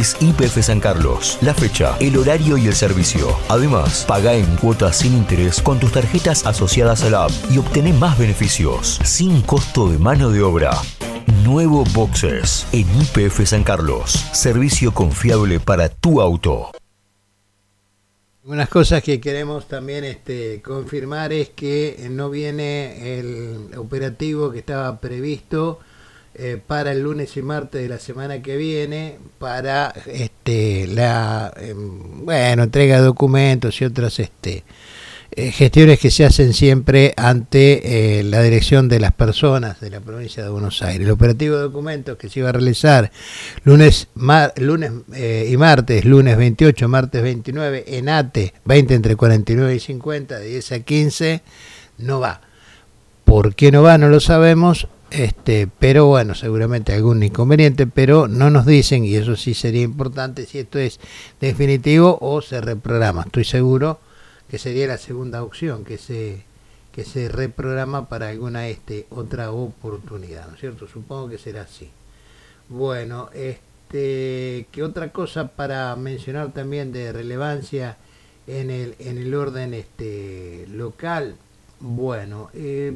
Es YPF San Carlos. La fecha, el horario y el servicio. Además, paga en cuotas sin interés con tus tarjetas asociadas a la app y obtené más beneficios sin costo de mano de obra. Nuevo Boxes en YPF San Carlos. Servicio confiable para tu auto. Unas cosas que queremos también confirmar es que no viene el operativo que estaba previsto para el lunes y martes de la semana que viene para la entrega de documentos y otras gestiones que se hacen siempre ante la dirección de las personas de la provincia de Buenos Aires. El operativo de documentos que se iba a realizar lunes y martes, lunes 28, martes 29, en ATE, 20 entre 49 y 50, de 10 a 15, no va. ¿Por qué no va? No lo sabemos, pero bueno, seguramente algún inconveniente, pero no nos dicen, y eso sí sería importante, si esto es definitivo o se reprograma. Estoy seguro que sería la segunda opción, que se reprograma para alguna otra oportunidad, ¿no es cierto? Supongo que será así. Bueno, ¿qué otra cosa para mencionar también de relevancia en el orden local? Bueno,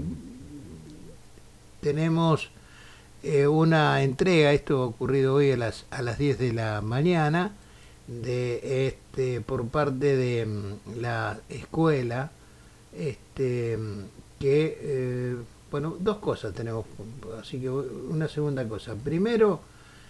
tenemos una entrega, esto ha ocurrido hoy a las 10 de la mañana, de por parte de la escuela, dos cosas tenemos, así que una segunda cosa. Primero,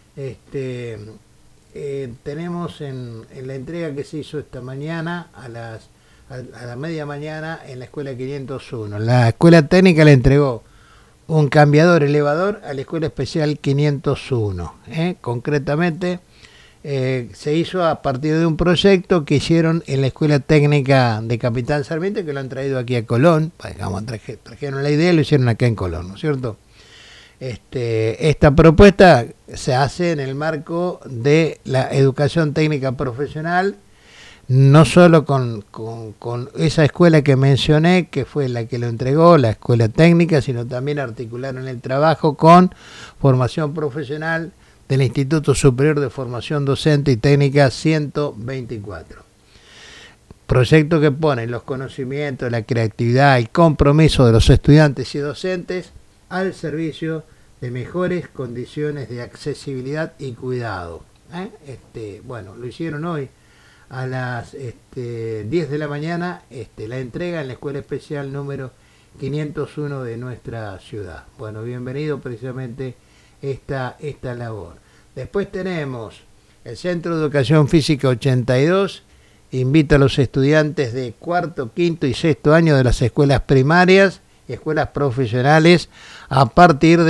tenemos en la entrega que se hizo esta mañana a la media mañana en la escuela 501. La escuela técnica le entregó un cambiador elevador a la escuela especial 501. Concretamente, se hizo a partir de un proyecto que hicieron en la Escuela Técnica de Capitán Sarmiento, que lo han traído aquí a Colón. Trajeron la idea y lo hicieron acá en Colón, ¿no es cierto? Esta propuesta se hace en el marco de la educación técnica profesional, no solo con esa escuela que mencioné, que fue la que lo entregó, la escuela técnica, sino también articularon el trabajo con formación profesional del Instituto Superior de Formación Docente y Técnica 124. Proyecto que pone los conocimientos, la creatividad y compromiso de los estudiantes y docentes al servicio de mejores condiciones de accesibilidad y cuidado. Lo hicieron hoy a las 10 de la mañana, la entrega en la Escuela Especial número 501 de nuestra ciudad. Bueno, bienvenido precisamente esta labor. Después tenemos el Centro de Educación Física 82, invita a los estudiantes de cuarto, quinto y sexto año de las escuelas primarias y escuelas profesionales a participar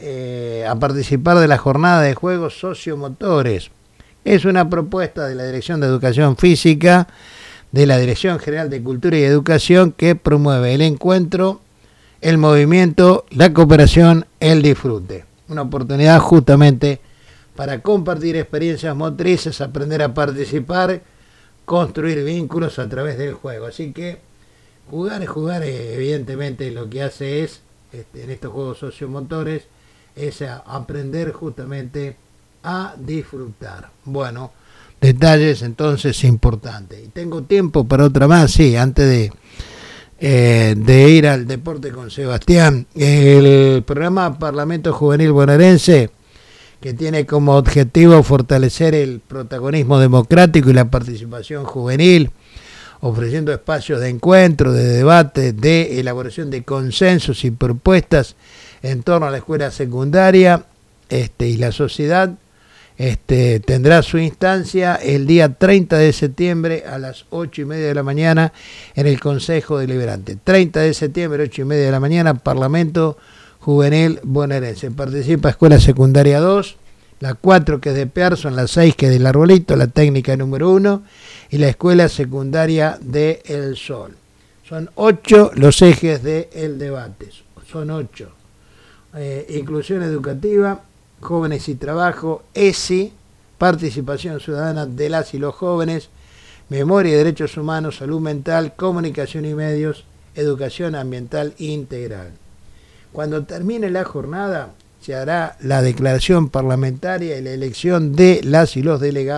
de la jornada de juegos sociomotores. Es una propuesta de la Dirección de Educación Física, de la Dirección General de Cultura y Educación, que promueve el encuentro, el movimiento, la cooperación, el disfrute. Una oportunidad justamente para compartir experiencias motrices, aprender a participar, construir vínculos a través del juego. Así que jugar evidentemente lo que hace es, en estos juegos sociomotores, es aprender justamente a disfrutar. Bueno, detalles entonces importantes. Y tengo tiempo para otra más, sí, antes de ir al deporte con Sebastián. El programa Parlamento Juvenil Bonaerense, que tiene como objetivo fortalecer el protagonismo democrático y la participación juvenil, ofreciendo espacios de encuentro, de debate, de elaboración de consensos y propuestas en torno a la escuela secundaria y la sociedad, tendrá su instancia el día 30 de septiembre a las 8:30 de la mañana en el Consejo Deliberante. 30 de septiembre, 8:30 de la mañana, Parlamento Juvenil Bonaerense. Participa Escuela Secundaria 2, la 4 que es de Pearson, la 6 que es del Arbolito, la técnica número 1 y la Escuela Secundaria de El Sol. Son 8 los ejes del debate, son 8. Inclusión educativa, jóvenes y trabajo, ESI, participación ciudadana de las y los jóvenes, memoria y derechos humanos, salud mental, comunicación y medios, educación ambiental integral. Cuando termine la jornada, se hará la declaración parlamentaria y la elección de las y los delegados